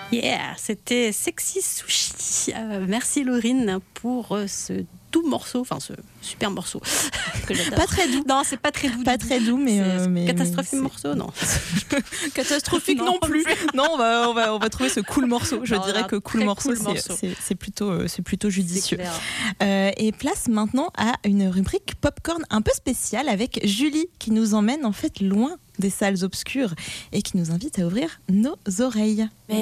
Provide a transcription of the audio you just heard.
Yeah, c'était Sexy Sushi. Merci Laurine pour ce doux morceau, enfin ce super morceau que j'adore. Pas très doux. Non, c'est pas très doux. Pas très doux, mais catastrophique morceau, non. Catastrophique non plus. Non, on va trouver ce cool morceau. Je dirais que cool morceau, c'est plutôt judicieux. Et place maintenant à une rubrique popcorn un peu spéciale avec Julie qui nous emmène en fait loin des salles obscures et qui nous invite à ouvrir nos oreilles.